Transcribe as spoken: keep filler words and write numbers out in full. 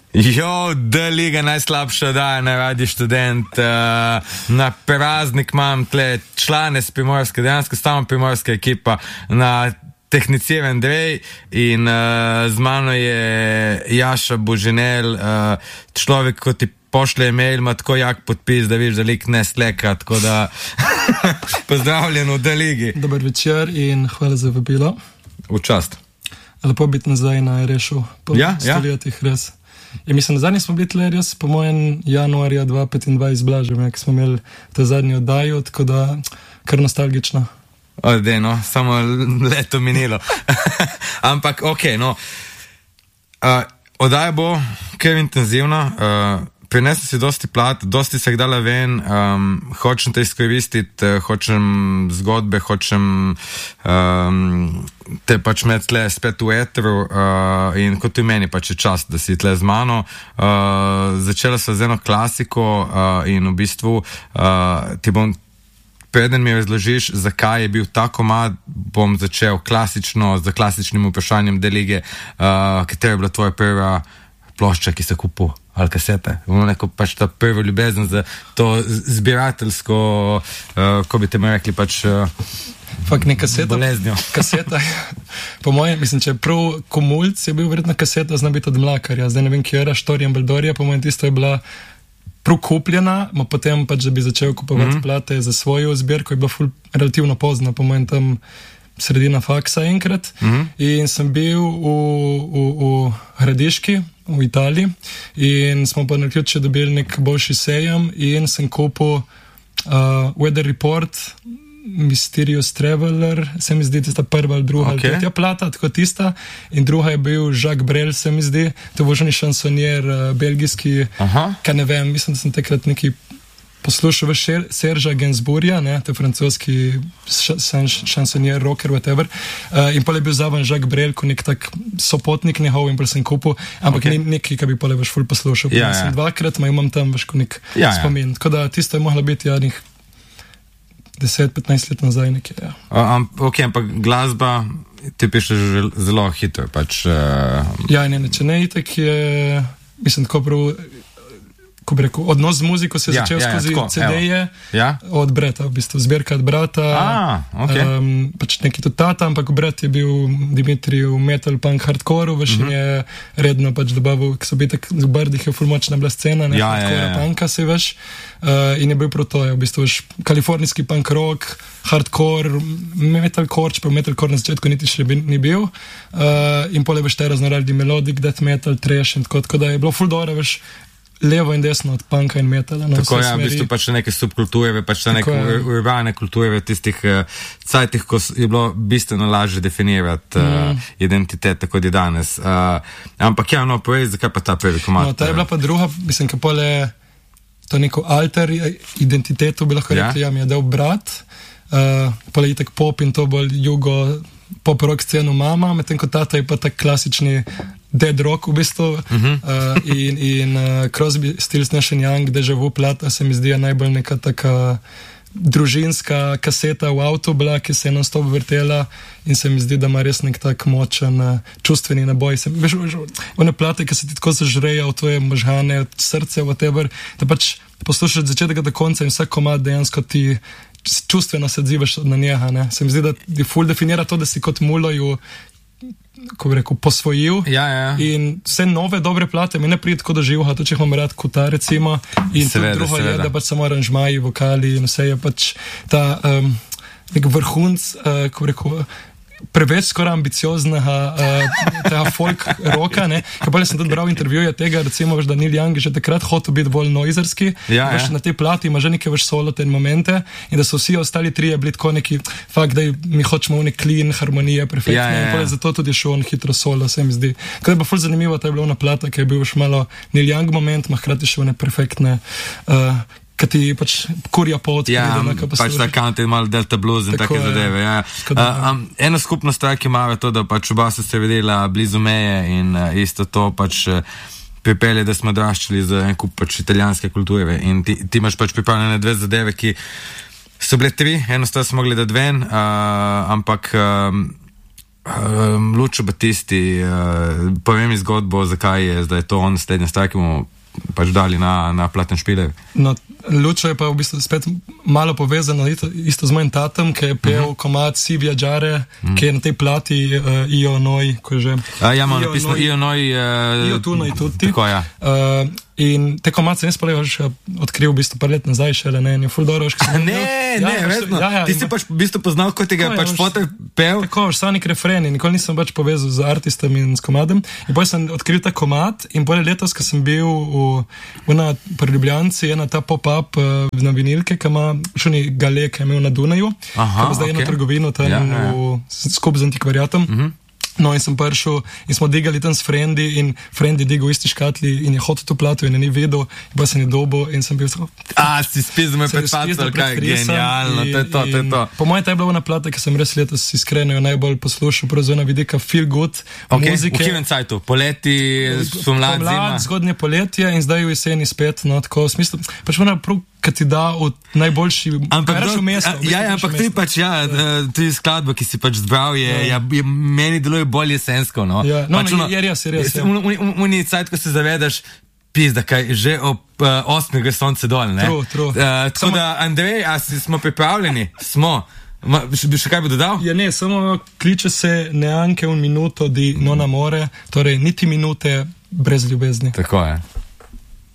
Jo, da liga najslabša daje na Radiu Študent. Uh, na praznik imam tle člane z Primorske, dejansko stalno primorska ekipa na Tehniciran Andrej in uh, z mano je Jaša Božinel, uh, človek, ko ti pošle e-mail, ima tako jak podpis, da viš, da lik ne sleka, tako da pozdravljeno v da ligi. Dobar večer in hvala za vabilo. V čast. Lepo biti nazaj na Rešu po ja, stoletjih ja. Res. Ja, mislim, zadnji smo bili tle res po mojem januarja dva tisoč petindvajset z Blažem, ki smo imeli to zadnjo oddajo, tako da kar nostalgično. Odej, no, samo leto minilo. Ampak, ok, no. Uh, oddaja bo kar intenzivna, uh, prinesel si dosti plat, dosti se jih dala ven, um, hočem te izkoristiti, uh, hočem zgodbe, hočem um, te pač med tle spet v etru uh, in kot v meni pač je čast, da si tle z mano. Uh, začela sva z eno klasiko uh, in v bistvu uh, ti bom preden mi razložiš, zakaj je bil ta komad, bom začel klasično, z klasičnim vprašanjem de lige, uh, katera je bila tvoja prva plošča, ki se kupil, ali kasete. Ono neko pač ta prva ljubezen za to zbirateljsko, uh, ko bi te mi rekli, pač uh, Fak, ne kaseta. Boleznjo. Kaseta, po mojem, mislim, če prav Komulc je bil verjetno kaseta, zna biti od Mlakarja. Zdaj ne vem, kje era, Štorija in Beldorija, po mojem, tisto je bila prav kupljena, ma potem pač, da bi začel kupovati mm-hmm. plate za svojo zbirko, je bila ful relativno pozna, po mojem, tam sredina faksa enkrat. Mm-hmm. In sem bil v, v, v Hradiški, v Italiji, in smo pa na ključe dobili nek boljši sejem in sem kupil uh, Weather Report, Mysterious Traveler, se mi zdi tista prva ali druga okay. ali tretja plata, tako tista, in druga je bil Jacques Brel, se mi zdi, to je voženi šansonjer, uh, belgijski, kaj ne vem, mislim, da sem takrat neki poslušal v Serža Gainsbourga, ne, to je francoski šansonjer, rocker, whatever, uh, in pole je bil zavan Jacques Brel, ko nek tak sopotnik njegov in pol sem kupil, ampak okay. ne, neki, ki bi pole veš ful poslušal, ja, ja. sem dvakrat, ma imam tam veš ko nek ja, spomin, ja. Tako da tisto je mohla biti ja, nek deset petnajst let nazaj nekje, ja. Um, ok, ampak glasba ti piše zelo hitro, pač... Uh... Ja, ne, ne, če ne, itak je, mislim, tako prav, ko bi rekel, odnos z muziko se je ja, začel ja, skozi ja, ce de-je ja? od brata, v bistvu, zbirka od brata, ah, okay. um, pač neki tudi tata, ampak brat je bil Dimitri v metal, punk, hardcore, veš, mm-hmm. in je redno pač dobavil, ki so bili tak v Brdih je ful močna bila scena, ne, ja, hardcore, ja, ja. punka se veš, uh, in je bil prav to, je v bistvu, veš, kalifornijski punk rock, hardcore, metalcore, čeprav metalcore na začetku niti še ni bil, uh, in pole veš te raznorazne melodic, death metal, trash in tako, tako da je bilo ful dobro, veš, levo in desno od punka in metala. Tako ja, v bistvu pač neke subkulture, pač neke urbane kulture, tistih uh, cajtih, ko je bilo bistveno lažje definirati uh, mm. identitet, tako da je danes. Uh, ampak ja, no, povej, zakaj pa ta prvi komad? No, ta je bila pa druga, mislim, ka pole to neko alter identiteto bi lahko rekli, ja, ja mi je dal brat, uh, pole itak pop in to bolj jugo pop rock sceno mama, medtem ko tata je pa tak klasični dead rock v bistvu uh-huh. uh, in, in uh, Crosby, Stills, Nash and Young, Deja Vu plata se mi zdi najbolj neka taka družinska kaseta v avtu bila, ki se je non-stop vrtela in se mi zdi, da ima res nek tak močen uh, čustveni naboj. Se, veš, veš, one plate, ki se ti tako zažreja v tvoje možgane, srce, whatever, da pač poslušaš od začetka do konca in vsak komad dejansko ti čustveno se odzivaš na njega. Ne? Se mi zdi, da ti ful definira to, da si kot muloju ko bi rekel, posvojil ja, ja. In vse nove dobre plate mi ne pride tako do živha, to če imam rad Kota recimo in seveda, tudi drugo seveda. Je, da pač samo aranžmaji, vokali in vse je pač ta um, nek vrhunc, uh, ko bi rekel, preveč skoraj ambicioznega uh, tega folk roka, ne, kaj pa sem tudi bral intervjuje tega, recimo, veš, da Neil Young je že takrat hotel biti bolj noizerski, ja, veš, ja. Na tej plati ima že neke veš solo ten momente in da so vsi ostali trije bili tako neki, fakt, da mi hočemo v nek clean, harmonije, perfektne, ja, ja, ja. in potem zato tudi šel on hitro solo, se mi zdi. Kaj je pa ful zanimivo, ta je bila ona plata, ki je bil veš malo Neil Young moment, ma hkrati še one perfektne uh, kad ti pač kurja pot, ja, pride, pač ta country, malo delta blues in take zadeve. Ja. Uh, um, eno skupno stvar, ki ima to, da pač oba so se videla blizu meje in uh, isto to pač uh, pripelje, da smo odraščali za en kup pač italijanske kulture in ti, ti imaš pač pripravljene dve zadeve, ki so bile tri, eno stvar smo mogli dati ven, uh, ampak um, Um, Lučo Batisti, uh, povem mi zgodbo, zakaj je zdaj to on slednja stvar, ki mu pač dali na, na Platen Špile. No, Lučo je pa v bistvu spet malo povezano isto, isto z mojim tatom, ki je pel uh-huh. komad Si viaggiare, uh-huh. ki je na tej plati uh, Io noi, ko je že. Uh, ja, imam napisano Io noi. Uh, Io tu noi tutti. Tako, ja. Uh, in te komad sem jaz pa še odkril v bistvu par let nazaj, šele ne, je ful dobro. Ne, ne, ja, vedno. Ja, ja, ti si pač v bistvu poznal, kot tega pač fotek pel. Tako, vsanik refreni, nikoli nisem pač povezal z artistom in s komadom. In potem sem odkril ta komad in potem letos, ko sem bil v, v na Ljubljanci, ena ta pop-up uh, na vinilke, ki ima šuni gale, ki je imel na Dunaju, ki je zdaj okay. eno trgovino tam ja, ja. v, skup z antikvariatom. Uh-huh. No, in sem prišel in smo digali tam s frendi in frendi digal v isti škatli in je hotel to plato in je ni vedel, in pa sem je dobil in sem bil tako... A, si spizdil me pred pacel, kaj, genialno, to je to, to je to. Po mojem, ta je bila ona plata, ki sem res letos iskreno jo najbolj poslušal, pravzaprav na vidika feel good okay. muzike. V kivem cajtu? Poleti, sumlad, zima? Pomlad, zgodnje poletje in zdaj v jeseni spet, no, tako, v smislu, pač ona prav, ki ti da v najboljši, ampak do, mesto, a, ja, ja, ampak ti pač, ja, tudi skladba, ki si pač zbral, je, ja. je, je meni deluje bolj jesensko, no. Ja, no, pač, no, je res, je res. Uni cajt, ko se zavedaš, pizda, kaj, že ob uh, osmih gre sonce dol, ne? True, true. Uh, tako samo... da, Andrej, a si, smo pripravljeni? Smo. Ma, še, še kaj bi dodal? Ja, ne, samo kliče se neanche un minuto di non amore, torej niti minute brez ljubezni. Tako je.